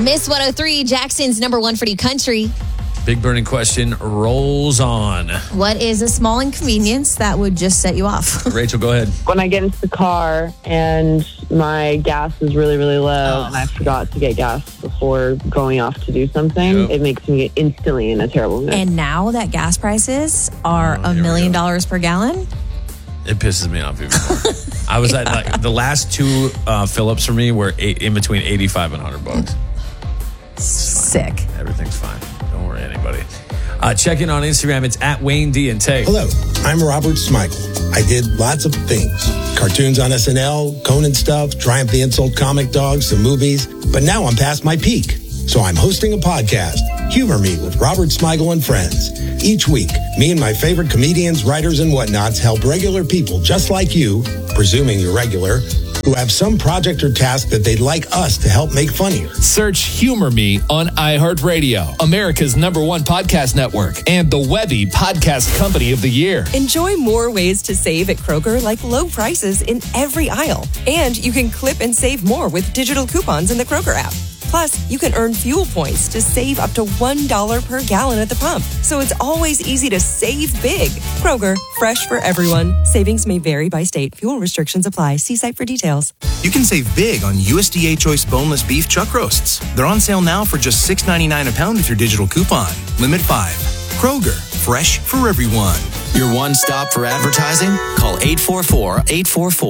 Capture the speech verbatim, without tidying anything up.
Miss one oh three, Jackson's number one for new country. Big burning question rolls on. What is a small inconvenience that would just set you off? Rachel, go ahead. When I get into the car and my gas is really, really low Oh. and I forgot to get gas before going off to do something, Yep. it makes me instantly in a terrible mood. And now that gas prices are Oh, a here we million go. dollars per gallon. It pisses me off even more. I was at like the last two uh, fill-ups for me were eight, in between eighty-five and one hundred bucks. Sick. Everything's fine. Don't worry, anybody. Uh, check in on Instagram. It's at Wayne D and Tay. Hello, I'm Robert Smigel. I did lots of things. Cartoons on S N L, Conan stuff, Triumph the Insult comic dogs, some movies. But now I'm past my peak. So I'm hosting a podcast, Humor Me with Robert Smigel and Friends. Each week, me and my favorite comedians, writers, and whatnots help regular people just like you, presuming you're regular, who have some project or task that they'd like us to help make funnier. Search Humor Me on iHeartRadio, America's number one podcast network, and the Webby Podcast Company of the Year. Enjoy more ways to save at Kroger, like low prices in every aisle. And you can clip and save more with digital coupons in the Kroger app. Plus, you can earn fuel points to save up to one dollar per gallon at the pump. So it's always easy to save big. Kroger, fresh for everyone. Savings may vary by state. Fuel restrictions apply. See site for details. You can save big on U S D A Choice boneless beef chuck roasts. They're on sale now for just six ninety-nine a pound with your digital coupon. Limit five. Kroger, fresh for everyone. Your one stop for advertising? Call eight four four, eight four four